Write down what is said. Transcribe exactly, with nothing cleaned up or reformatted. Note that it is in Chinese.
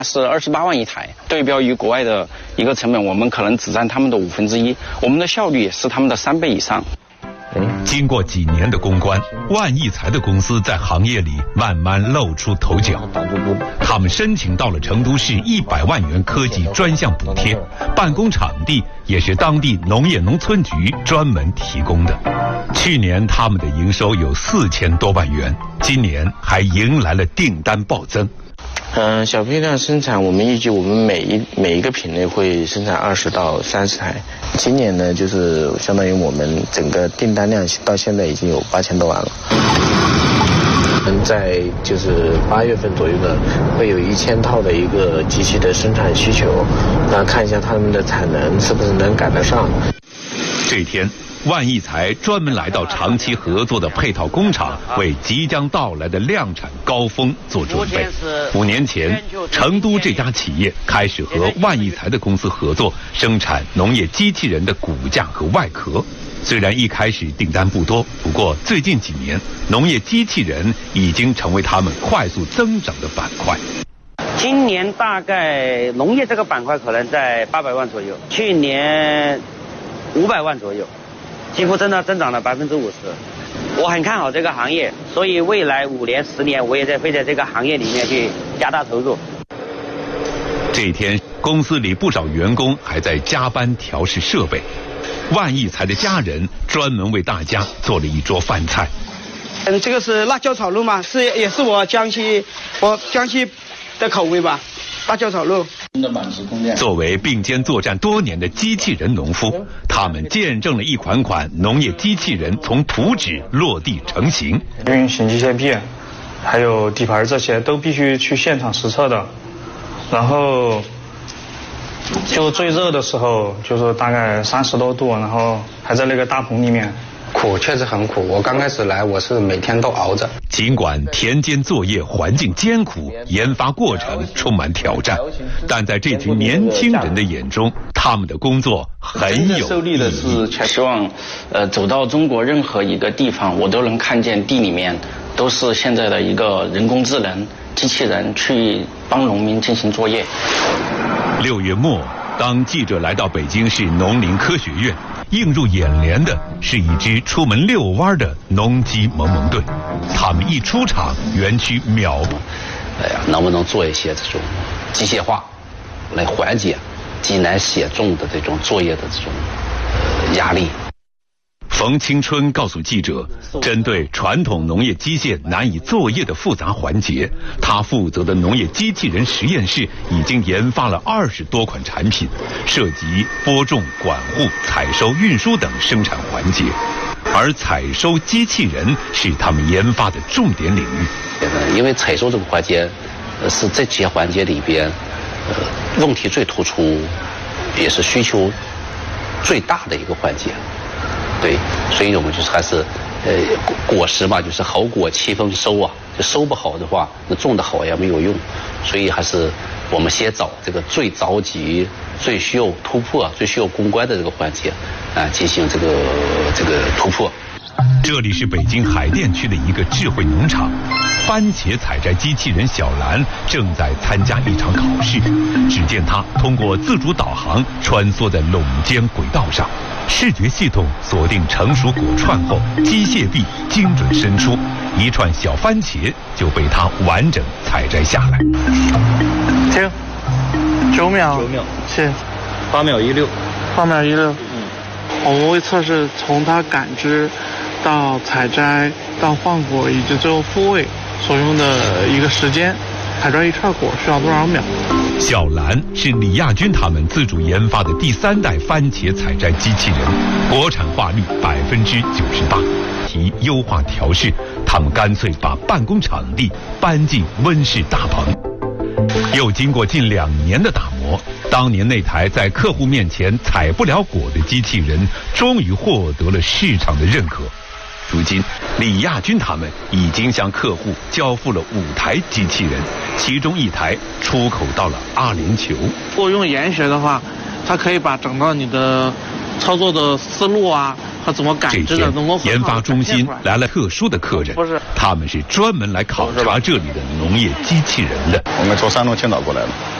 是二十八万一台，对标于国外的一个成本，我们可能只占他们的五分之一，我们的效率也是他们的三倍以上。 经过几年的攻关，万亿财的公司在行业里慢慢露出头角。他们申请到了成都市一百万元科技专项补贴，办公场地也是当地农业农村局专门提供的。去年他们的营收有四千多万元，今年还迎来了订单暴增。 嗯、呃，小批量生产，我们预计我们每一每一个品类会生产二十到三十台。今年呢，就是相当于我们整个订单量到现在已经有八千多万了。嗯，在就是八月份左右呢，会有一千套的一个机器的生产需求，那看一下他们的产能是不是能赶得上。 这天，万亿财专门来到长期合作的配套工厂，为即将到来的量产高峰做准备。五年前，成都这家企业开始和万亿财的公司合作，生产农业机器人的骨架和外壳。虽然一开始订单不多，不过最近几年，农业机器人已经成为他们快速增长的板块。 今年大概农业这个板块可能在八百万左右，去年五百万左右。几乎真的增长了百分之五十，我很看好这个行业，所以未来五年、十年，我也在会在这个行业里面去加大投入。 这一天，公司里不少员工还在加班调试设备。万亿财的家人专门为大家做了一桌饭菜。 嗯，这个是辣椒炒肉嘛，是也是我江西我江西的口味吧，辣椒炒肉。 作为并肩作战多年的机器人农夫，他们见证了一款款农业机器人从图纸落地成型。 运行机械臂，还有底盘这些都必须去现场实测的。然后就最热的时候，就是大概三十多度，然后还在那个大棚里面。 苦，确实很苦。我刚开始来，我是每天都熬着。 尽管田间作业环境艰苦，研发过程充满挑战，但在这群年轻人的眼中，他们的工作很有受力的是，希望，呃，走到中国任何一个地方，我都能看见地里面都是现在的一个人工智能机器人去帮农民进行作业。 六月末，当记者来到北京市农林科学院。映入眼帘的是一支出门遛弯的农机萌萌队，他们一出场，园区秒。 哎呀，能不能做一些这种机械化，来缓解机难血重的这种作业的这种呃压力？ 冯青春告诉记者，针对传统农业机械难以作业的复杂环节，他负责的农业机器人实验室已经研发了二十多款产品，涉及播种、管护、采收、运输等生产环节。而采收机器人是他们研发的重点领域。 因为采收这个环节，呃，是这些环节里边，呃，问题最突出，也是需求最大的一个环节。对，所以我们就是还是，呃，果实嘛，就是好果七分收啊，就收不好的话，那种的好也没有用，所以还是我们先找这个最着急、最需要突破、最需要攻关的这个环节，啊，进行这个这个突破。 这里是北京海淀区的一个智慧农场，番茄采摘机器人小兰正在参加一场考试。只见它通过自主导航穿梭在垄间轨道上，视觉系统锁定成熟果串后，机械臂精准伸出，一串小番茄就被它完整采摘下来。 停，九秒， 九秒， 是， 八秒一六， 八秒一六。嗯，我们会测试从它感知到采摘到换果以及最后复位所用的一个时间，采摘一串果需要多少秒？ 小兰是李亚军他们自主研发的第三代番茄采摘机器人，国产化率百分之九十八。提优化调试，他们干脆把办公场地搬进温室大棚。又经过近两年的打磨，当年那台在客户面前采不了果的机器人，终于获得了市场的认可。如今，李亚军他们已经向客户交付了五台机器人，其中一台出口到了阿联酋。 如果用研学的话，它可以把整个你的操作的思路啊， 和怎么感这知的， 天，研发中心来了特殊的客人，他们是专门来考察这里的农业机器人的。 我们从山东青岛过来的。